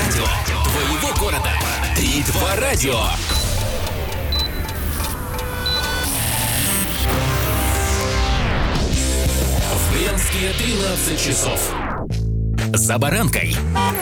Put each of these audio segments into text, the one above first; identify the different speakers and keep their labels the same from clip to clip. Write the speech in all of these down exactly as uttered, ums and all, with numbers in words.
Speaker 1: радио твоего города. Три-два радио. В Брянске тринадцать часов. За баранкой.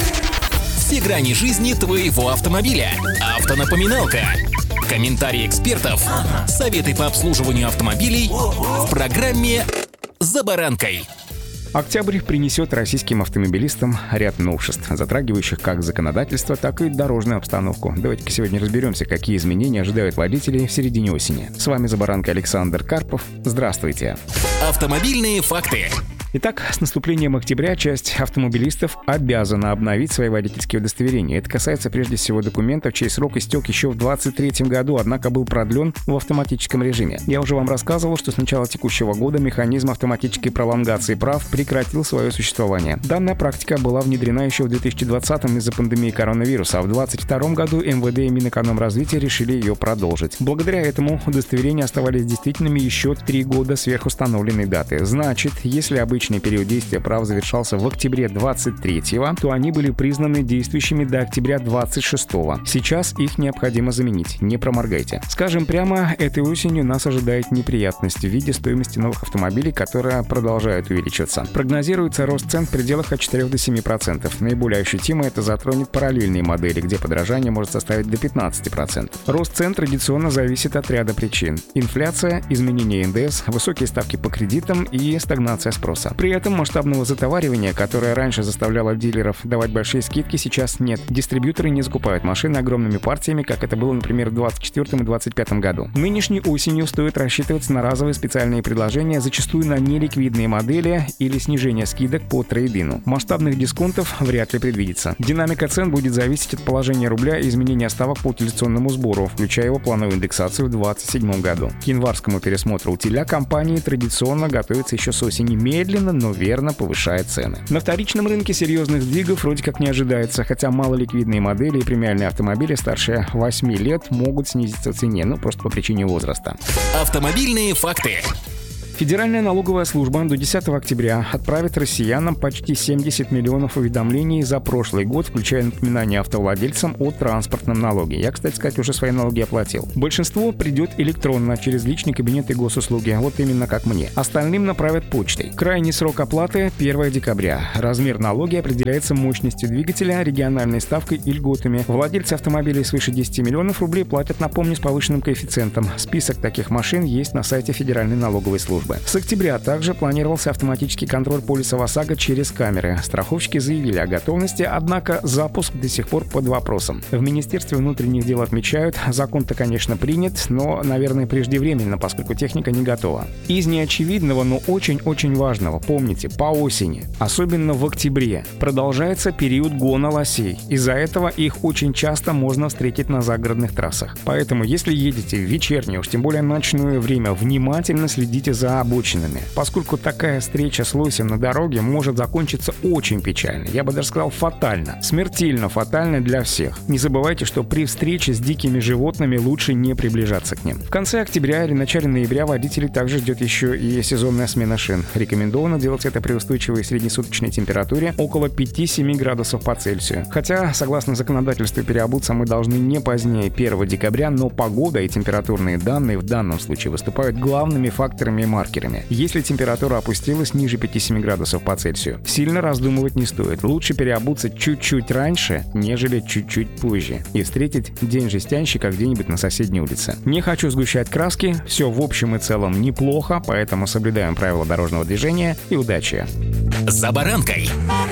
Speaker 1: Все грани жизни твоего автомобиля. Автонапоминалка. Комментарии экспертов. Советы по обслуживанию автомобилей в программе «За баранкой».
Speaker 2: Октябрь принесет российским автомобилистам ряд новшеств, затрагивающих как законодательство, так и дорожную обстановку. Давайте-ка сегодня разберемся, какие изменения ожидают водителей в середине осени. С вами «За баранкой» Александр Карпов. Здравствуйте.
Speaker 1: Автомобильные факты.
Speaker 2: Итак, с наступлением октября часть автомобилистов обязана обновить свои водительские удостоверения. Это касается прежде всего документов, чей срок истек еще в двадцать третьем году, однако был продлен в автоматическом режиме. Я уже вам рассказывал, что с начала текущего года механизм автоматической пролонгации прав прекратил свое существование. Данная практика была внедрена еще в две тысячи двадцатом из-за пандемии коронавируса, а в две тысячи двадцать втором году эм вэ дэ и Минэкономразвития решили ее продолжить. Благодаря этому удостоверения оставались действительными еще три года сверх установленной даты. Значит, если обычно период действия прав завершался в октябре двадцать третьего, то они были признаны действующими до октября двадцать шестого. Сейчас их необходимо заменить, не проморгайте. Скажем прямо, этой осенью нас ожидает неприятность в виде стоимости новых автомобилей, которая продолжает увеличиваться. Прогнозируется рост цен в пределах от четырёх до семи процентов. Наиболее ощутимо это затронет параллельные модели, где подорожание может составить до пятнадцати процентов. Рост цен традиционно зависит от ряда причин. Инфляция, изменение эн дэ эс, высокие ставки по кредитам и стагнация спроса. При этом масштабного затоваривания, которое раньше заставляло дилеров давать большие скидки, сейчас нет. Дистрибьюторы не закупают машины огромными партиями, как это было, например, в двадцать четвёртом и двадцать пятом году. Нынешней осенью стоит рассчитываться на разовые специальные предложения, зачастую на неликвидные модели или снижение скидок по трейд-ину. Масштабных дисконтов вряд ли предвидится. Динамика цен будет зависеть от положения рубля и изменения ставок по утилизационному сбору, включая его плановую индексацию в две тысячи двадцать седьмом году. К январскому пересмотру утиля компании традиционно готовится еще с осени, медленно, но верно повышает цены. На вторичном рынке серьезных сдвигов вроде как не ожидается, хотя малоликвидные модели и премиальные автомобили старше восьми лет могут снизиться в цене, ну просто по причине возраста.
Speaker 1: Автомобильные факты.
Speaker 2: Федеральная налоговая служба до десятого октября отправит россиянам почти семьдесят миллионов уведомлений за прошлый год, включая напоминания автовладельцам о транспортном налоге. Я, кстати сказать, уже свои налоги оплатил. Большинство придет электронно, через личный кабинет и госуслуги, вот именно как мне. Остальным направят почтой. Крайний срок оплаты – первого декабря. Размер налоги определяется мощностью двигателя, региональной ставкой и льготами. Владельцы автомобилей свыше десяти миллионов рублей платят, напомню, с повышенным коэффициентом. Список таких машин есть на сайте Федеральной налоговой службы. С октября также планировался автоматический контроль полиса ОСАГО через камеры. Страховщики заявили о готовности, однако запуск до сих пор под вопросом. В Министерстве внутренних дел отмечают, закон-то, конечно, принят, но, наверное, преждевременно, поскольку техника не готова. Из неочевидного, но очень-очень важного, помните, по осени, особенно в октябре, продолжается период гона лосей. Из-за этого их очень часто можно встретить на загородных трассах. Поэтому, если едете в вечернее, уж тем более ночное время, внимательно следите за обочинами, поскольку такая встреча с лосем на дороге может закончиться очень печально. Я бы даже сказал фатально. Смертельно фатально для всех. Не забывайте, что при встрече с дикими животными лучше не приближаться к ним. В конце октября или начале ноября водителей также ждет еще и сезонная смена шин. Рекомендовано делать это при устойчивой среднесуточной температуре около пяти-семи градусов по Цельсию. Хотя, согласно законодательству, переобуться мы должны не позднее первого декабря, но погода и температурные данные в данном случае выступают главными факторами маркерами. Если температура опустилась ниже пяти-семи градусов по Цельсию, сильно раздумывать не стоит. Лучше переобуться чуть-чуть раньше, нежели чуть-чуть позже, и встретить день жестянщика где-нибудь на соседней улице. Не хочу сгущать краски, все в общем и целом неплохо, поэтому соблюдаем правила дорожного движения и удачи.
Speaker 1: За баранкой.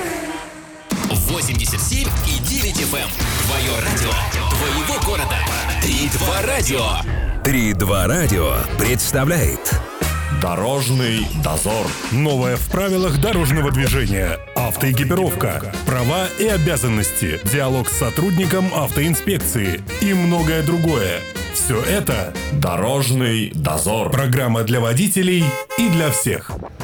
Speaker 1: восемьдесят семь и девять эф эм. Твое радио, твоего города. Три-два радио.
Speaker 3: Три-два радио представляет
Speaker 4: Дорожный дозор. Новое в правилах дорожного движения. Автоэкипировка. Права и обязанности. Диалог с сотрудником автоинспекции. И многое другое. Все это Дорожный дозор. Программа для водителей и для всех.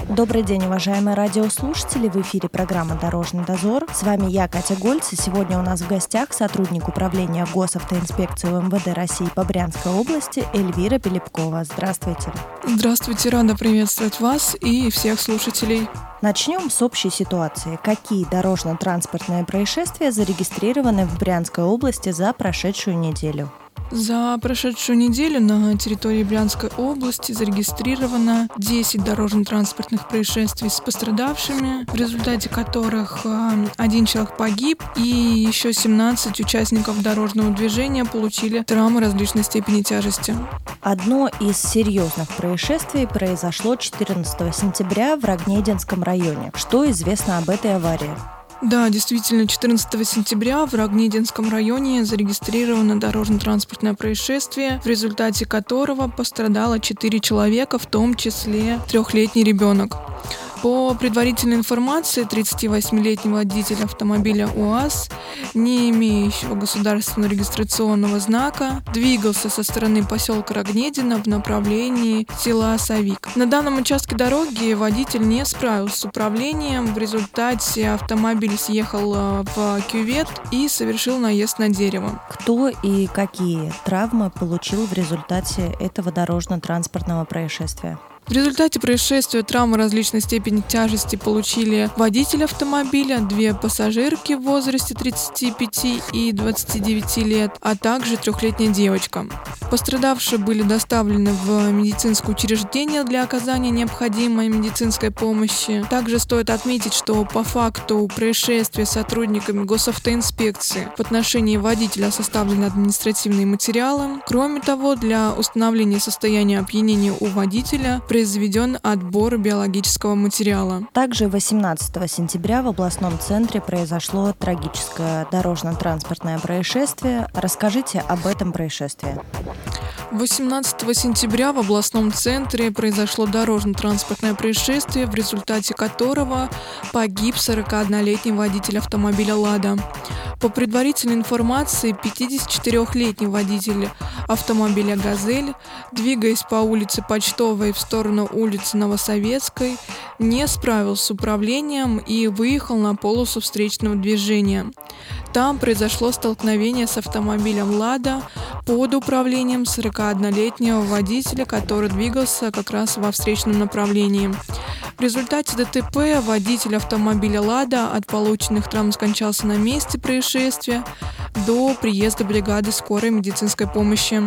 Speaker 5: Добрый день, уважаемые радиослушатели. В эфире программа «Дорожный дозор». С вами я, Катя Гольц, и сегодня у нас в гостях сотрудник управления госавтоинспекции УМВД России по Брянской области Эльвира Пилипкова. Здравствуйте.
Speaker 6: Здравствуйте, рада приветствовать вас и всех слушателей.
Speaker 5: Начнем с общей ситуации. Какие дорожно-транспортные происшествия зарегистрированы в Брянской области за прошедшую неделю?
Speaker 6: За прошедшую неделю на территории Брянской области зарегистрировано десять дорожно-транспортных происшествий с пострадавшими, в результате которых один человек погиб и еще семнадцать участников дорожного движения получили травмы различной степени тяжести.
Speaker 5: Одно из серьезных происшествий произошло четырнадцатого сентября в Рогнединском районе. Что известно об этой аварии?
Speaker 6: Да, действительно, четырнадцатого сентября в Рогнединском районе зарегистрировано дорожно-транспортное происшествие, в результате которого пострадало четыре человека, в том числе трехлетний ребенок. По предварительной информации, тридцативосьмилетний водитель автомобиля УАЗ, не имеющего государственного регистрационного знака, двигался со стороны поселка Рогнедино в направлении села Савик. На данном участке дороги водитель не справился с управлением, в результате автомобиль съехал в кювет и совершил наезд на дерево.
Speaker 5: Кто и какие травмы получил в результате этого дорожно-транспортного происшествия?
Speaker 6: В результате происшествия травмы различной степени тяжести получили водитель автомобиля, две пассажирки в возрасте тридцати пяти и двадцати девяти лет, а также трехлетняя девочка. Пострадавшие были доставлены в медицинское учреждение для оказания необходимой медицинской помощи. Также стоит отметить, что по факту происшествия сотрудниками госавтоинспекции в отношении водителя составлены административные материалы. Кроме того, для установления состояния опьянения у водителя произведен отбор биологического материала.
Speaker 5: Также восемнадцатого сентября в областном центре произошло трагическое дорожно-транспортное происшествие. Расскажите об этом происшествии.
Speaker 6: восемнадцатого сентября в областном центре произошло дорожно-транспортное происшествие, в результате которого погиб сорокаоднолетний водитель автомобиля «Лада». По предварительной информации, пятидесятичетырёхлетний водитель автомобиля «Газель», двигаясь по улице Почтовой в сторону улицы Новосоветской, не справился с управлением и выехал на полосу встречного движения. Там произошло столкновение с автомобилем «Лада» под управлением сорокаоднолетнего водителя, который двигался как раз во встречном направлении. В результате ДТП водитель автомобиля «Лада» от полученных травм скончался на месте происшествия до приезда бригады скорой медицинской помощи.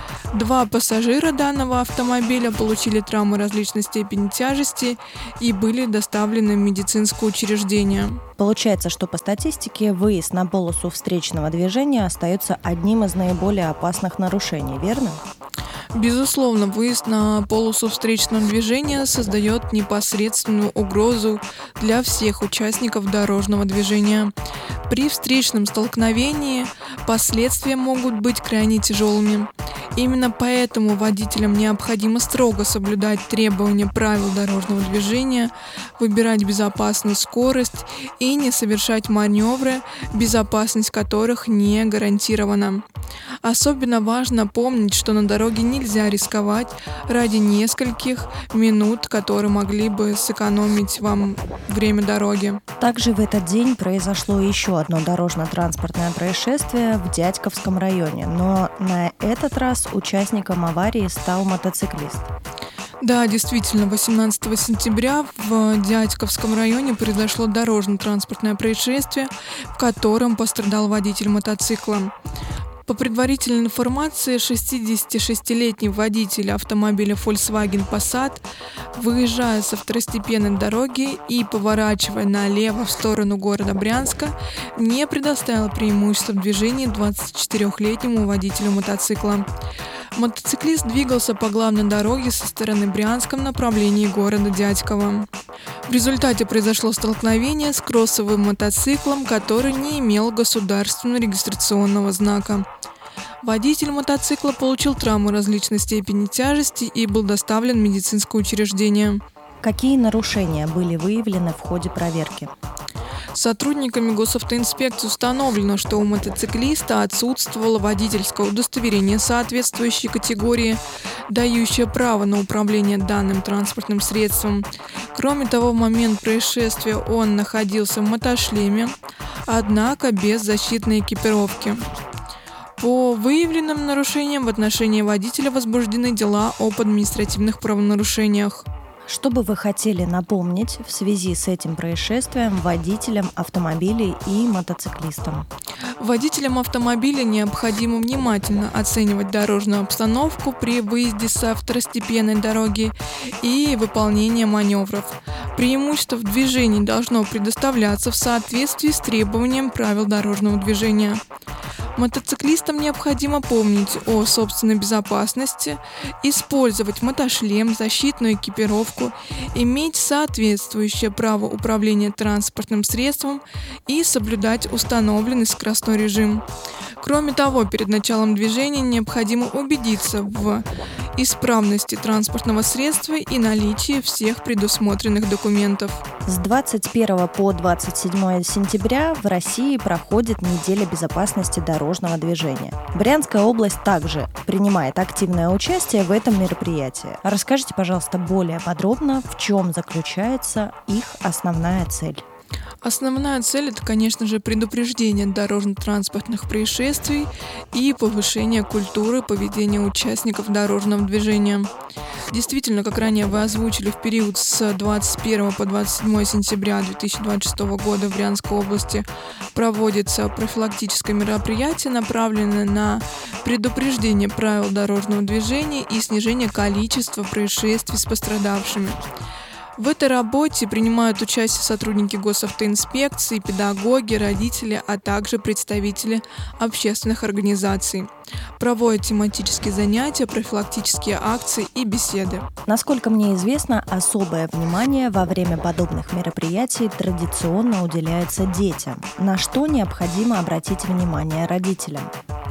Speaker 6: Два пассажира данного автомобиля получили травмы различной степени тяжести и были доставлены в медицинское учреждение.
Speaker 5: Получается, что по статистике выезд на полосу встречного движения остается одним из наиболее опасных нарушений, верно?
Speaker 6: Безусловно, выезд на полосу встречного движения создает непосредственную угрозу для всех участников дорожного движения. При встречном столкновении последствия могут быть крайне тяжелыми. Именно поэтому водителям необходимо строго соблюдать требования правил дорожного движения, выбирать безопасную скорость и не совершать маневры, безопасность которых не гарантирована. Особенно важно помнить, что на дороге нельзя рисковать ради нескольких минут, которые могли бы сэкономить вам время дороги.
Speaker 5: Также в этот день произошло еще одно дорожно-транспортное происшествие в Дядьковском районе, но на этот раз участником аварии стал мотоциклист.
Speaker 6: Да, действительно, восемнадцатого сентября в Дядьковском районе произошло дорожно-транспортное происшествие, в котором пострадал водитель мотоцикла. По предварительной информации, шестидесятишестилетний водитель автомобиля Volkswagen Passat, выезжая со второстепенной дороги и поворачивая налево в сторону города Брянска, не предоставил преимущества в движении двадцатичетырёхлетнему водителю мотоцикла. Мотоциклист двигался по главной дороге со стороны Брянска в направлении города Дядьково. В результате произошло столкновение с кроссовым мотоциклом, который не имел государственного регистрационного знака. Водитель мотоцикла получил травмы различной степени тяжести и был доставлен в медицинское учреждение.
Speaker 5: Какие нарушения были выявлены в ходе проверки?
Speaker 6: Сотрудниками госавтоинспекции установлено, что у мотоциклиста отсутствовало водительское удостоверение соответствующей категории, дающее право на управление данным транспортным средством. Кроме того, в момент происшествия он находился в мотошлеме, однако без защитной экипировки. По выявленным нарушениям в отношении водителя возбуждены дела об административных правонарушениях.
Speaker 5: Что бы вы хотели напомнить в связи с этим происшествием водителям автомобилей и мотоциклистам?
Speaker 6: Водителям автомобиля необходимо внимательно оценивать дорожную обстановку при выезде со второстепенной дороги и выполнении маневров. Преимущество в движении должно предоставляться в соответствии с требованием правил дорожного движения. Мотоциклистам необходимо помнить о собственной безопасности, использовать мотошлем, защитную экипировку, иметь соответствующее право управления транспортным средством и соблюдать установленный скоростной режим. Кроме того, перед началом движения необходимо убедиться в исправности транспортного средства и наличии всех предусмотренных документов.
Speaker 5: С двадцать первого по двадцать седьмое сентября в России проходит неделя безопасности дорожного движения. Брянская область также принимает активное участие в этом мероприятии. Расскажите, пожалуйста, более подробно, в чем заключается их основная цель.
Speaker 6: Основная цель – это, конечно же, предупреждение дорожно-транспортных происшествий и повышение культуры поведения участников дорожного движения. Действительно, как ранее вы озвучили, в период с двадцать первого по двадцать седьмое сентября две тысячи двадцать шестого года в Брянской области проводится профилактическое мероприятие, направленное на предупреждение правил дорожного движения и снижение количества происшествий с пострадавшими. В этой работе принимают участие сотрудники госавтоинспекции, педагоги, родители, а также представители общественных организаций. Проводят тематические занятия, профилактические акции и беседы.
Speaker 5: Насколько мне известно, особое внимание во время подобных мероприятий традиционно уделяется детям. На что необходимо обратить внимание родителям?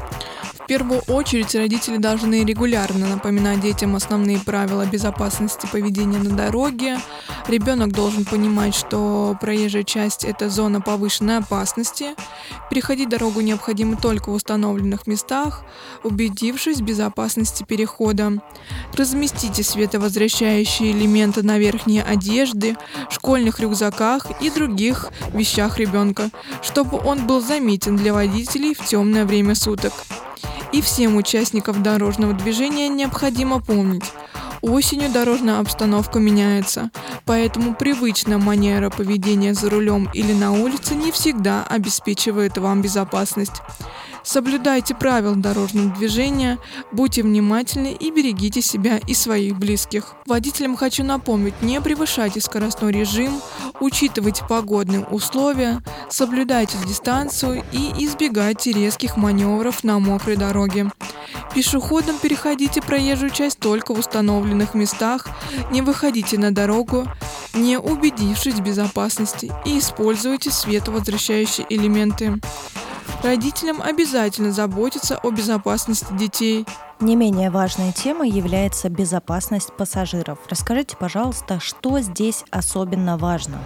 Speaker 6: В первую очередь родители должны регулярно напоминать детям основные правила безопасности поведения на дороге. Ребенок должен понимать, что проезжая часть – это зона повышенной опасности. Переходить дорогу необходимо только в установленных местах, убедившись в безопасности перехода. Разместите световозвращающие элементы на верхней одежде, школьных рюкзаках и других вещах ребенка, чтобы он был заметен для водителей в темное время суток. И всем участникам дорожного движения необходимо помнить: осенью дорожная обстановка меняется, поэтому привычная манера поведения за рулем или на улице не всегда обеспечивает вам безопасность. Соблюдайте правила дорожного движения, будьте внимательны и берегите себя и своих близких. Водителям хочу напомнить: не превышайте скоростной режим, учитывайте погодные условия, соблюдайте дистанцию и избегайте резких маневров на мокрой дороге. Пешеходам переходите проезжую часть только в установленных местах, не выходите на дорогу, не убедившись в безопасности, и используйте световозвращающие элементы. Родителям обязательно заботиться о безопасности детей.
Speaker 5: Не менее важной темой является безопасность пассажиров. Расскажите, пожалуйста, что здесь особенно важно?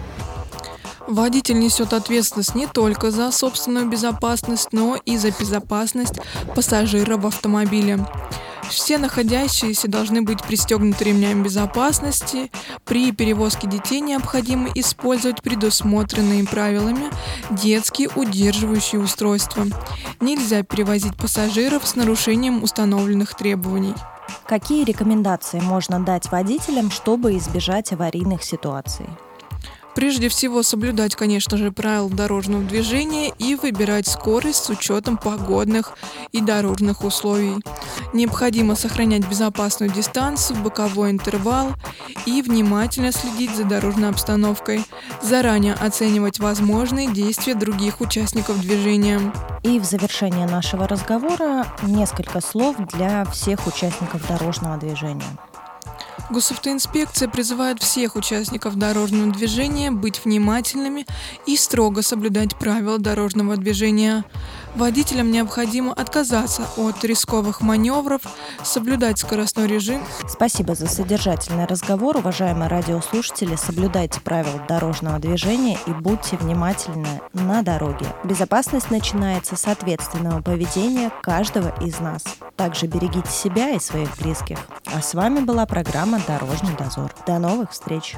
Speaker 6: Водитель несет ответственность не только за собственную безопасность, но и за безопасность пассажира в автомобиле. Все находящиеся должны быть пристегнуты ремнями безопасности. При перевозке детей необходимо использовать предусмотренные правилами детские удерживающие устройства. Нельзя перевозить пассажиров с нарушением установленных требований.
Speaker 5: Какие рекомендации можно дать водителям, чтобы избежать аварийных ситуаций?
Speaker 6: Прежде всего, соблюдать, конечно же, правила дорожного движения и выбирать скорость с учетом погодных и дорожных условий. Необходимо сохранять безопасную дистанцию, боковой интервал и внимательно следить за дорожной обстановкой, заранее оценивать возможные действия других участников движения.
Speaker 5: И в завершение нашего разговора несколько слов для всех участников дорожного движения.
Speaker 6: Госавтоинспекция призывает всех участников дорожного движения быть внимательными и строго соблюдать правила дорожного движения. Водителям необходимо отказаться от рисковых маневров, соблюдать скоростной режим.
Speaker 5: Спасибо за содержательный разговор, уважаемые радиослушатели. Соблюдайте правила дорожного движения и будьте внимательны на дороге. Безопасность начинается с ответственного поведения каждого из нас. Также берегите себя и своих близких. А с вами была программа «Дорожный дозор». До новых встреч!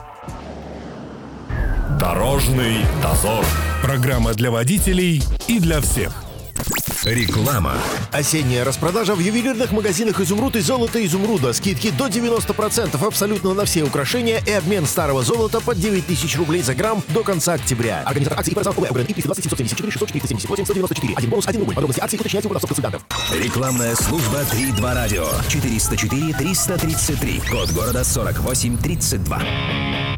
Speaker 4: Дорожный дозор. Программа для водителей и для всех.
Speaker 3: Реклама.
Speaker 7: Осенняя распродажа в ювелирных магазинах «Изумруд» и «Золото изумруда». Скидки до девяносто процентов абсолютно на все украшения и обмен старого золота под девять тысяч рублей за грамм до конца октября. Организатор акции «Паразал ОВ» УГРН И триста двадцать семьсот семьдесят четыре шестьсот четыреста семьдесят восемь сто девяносто четыре. Один бонус, один рубль. Подробности акции уточняйте у продавцов консультантов.
Speaker 3: Рекламная служба три два радио. четыреста четыре триста тридцать три. Код города сорок восемь тридцать два.